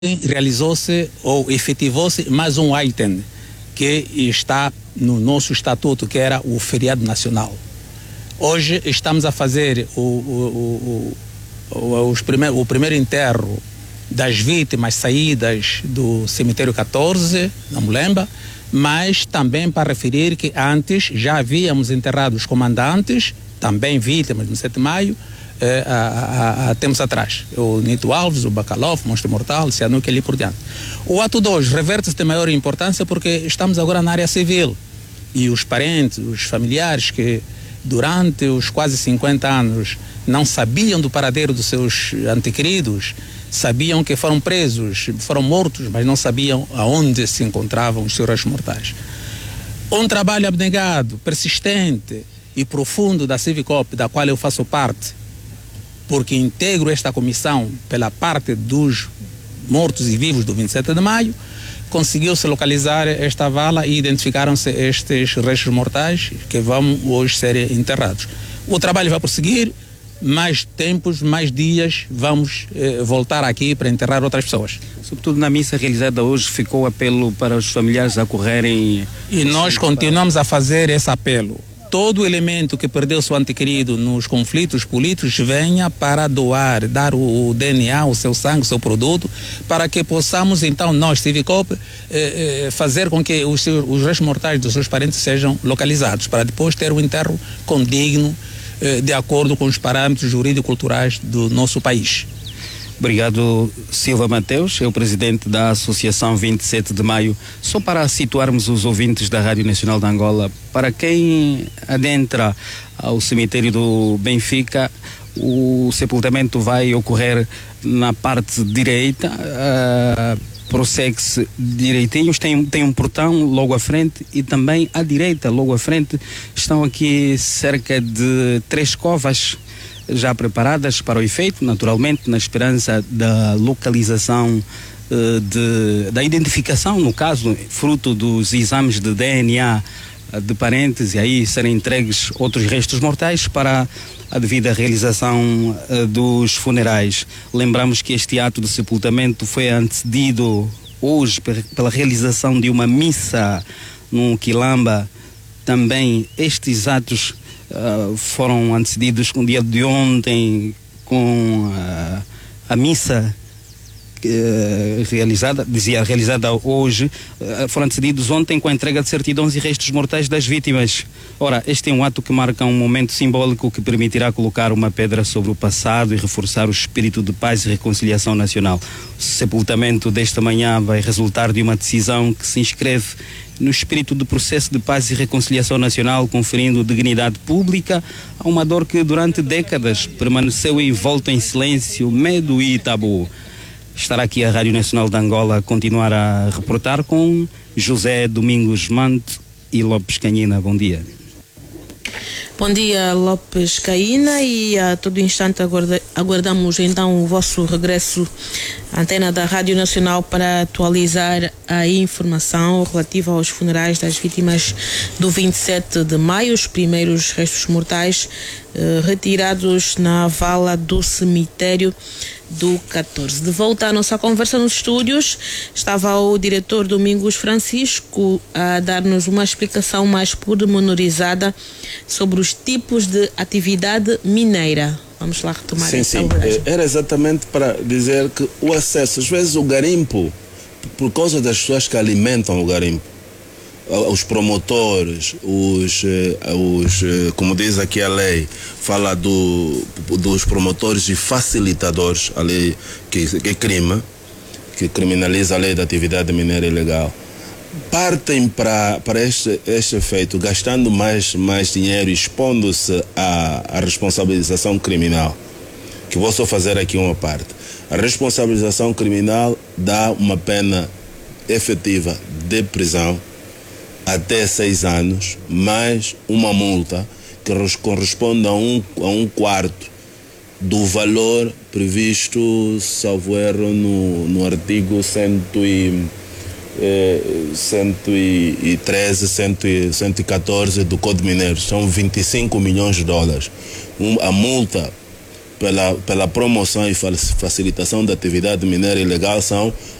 realizou-se ou efetivou-se mais um item que está no nosso estatuto, que era o feriado nacional. Hoje estamos a fazer o primeiro enterro das vítimas saídas do cemitério 14, na Mulemba, mas também para referir que antes já havíamos enterrado os comandantes, também vítimas do 7 de maio, há tempos atrás. O Nito Alves, o Bacalov, o Monstro Mortal, o Cianuque e ali por diante. O ato 2 reverte-se de maior importância porque estamos agora na área civil e os parentes, os familiares que durante os quase 50 anos não sabiam do paradeiro dos seus antequeridos, sabiam que foram presos, foram mortos, mas não sabiam aonde se encontravam os seus restos mortais. Um trabalho abnegado, persistente e profundo da Civicop, da qual eu faço parte, porque integro esta comissão pela parte dos mortos e vivos do 27 de maio, conseguiu-se localizar esta vala e identificaram-se estes restos mortais que vão hoje ser enterrados. O trabalho vai prosseguir, mais tempos, mais dias, vamos voltar aqui para enterrar outras pessoas. Sobretudo na missa realizada hoje, ficou apelo para os familiares acorrerem. E nós continuamos a fazer esse apelo. Todo elemento que perdeu seu antequerido nos conflitos políticos venha para doar, dar o DNA, o seu sangue, o seu produto, para que possamos então, nós, Civicop, fazer com que os restos mortais dos seus parentes sejam localizados, para depois ter um enterro condigno, de acordo com os parâmetros jurídico-culturais do nosso país. Obrigado, Silva Mateus, é o presidente da Associação 27 de Maio. Só para situarmos os ouvintes da Rádio Nacional de Angola, para quem adentra ao cemitério do Benfica, o sepultamento vai ocorrer na parte direita, prossegue-se direitinhos, tem um portão logo à frente e também à direita, logo à frente, estão aqui cerca de 3 covas já preparadas para o efeito, naturalmente na esperança da localização, da identificação, no caso, fruto dos exames de DNA de parentes, e aí serem entregues outros restos mortais para a devida realização dos funerais. Lembramos que este ato de sepultamento foi antecedido hoje pela realização de uma missa num quilamba. Também estes atos foram antecedidos no dia de ontem com a missa realizada hoje, foram antecedidos ontem com a entrega de certidões e restos mortais das vítimas. Ora, este é um ato que marca um momento simbólico que permitirá colocar uma pedra sobre o passado e reforçar o espírito de paz e reconciliação nacional. O sepultamento desta manhã vai resultar de uma decisão que se inscreve no espírito do processo de paz e reconciliação nacional, conferindo dignidade pública a uma dor que durante décadas permaneceu envolta em silêncio, medo e tabu. Estará aqui a Rádio Nacional de Angola a continuar a reportar com José Domingos Mante e Lopes Canhina. Bom dia. Bom dia, Lopes Caína, e a todo instante aguardamos então o vosso regresso à antena da Rádio Nacional para atualizar a informação relativa aos funerais das vítimas do 27 de maio, os primeiros restos mortais retirados na vala do cemitério do 14. De volta à nossa conversa nos estúdios, estava o diretor Domingos Francisco a dar-nos uma explicação mais pormenorizada sobre os tipos de atividade mineira. Vamos lá retomar essa abordagem. Era exatamente para dizer que o acesso, às vezes o garimpo, por causa das pessoas que alimentam o garimpo, os promotores, como diz aqui a lei, fala dos promotores e facilitadores, a lei que que criminaliza a lei da atividade mineira ilegal, partem para este efeito, gastando mais dinheiro, expondo-se à responsabilização criminal. Que vou só fazer aqui uma parte. A responsabilização criminal dá uma pena efetiva de prisão até 6 anos, mais uma multa que corresponde a um quarto do valor previsto, salvo erro, no artigo 113, 114 do Código Mineiro. São 25 milhões de dólares. A multa pela promoção e facilitação da atividade mineira ilegal são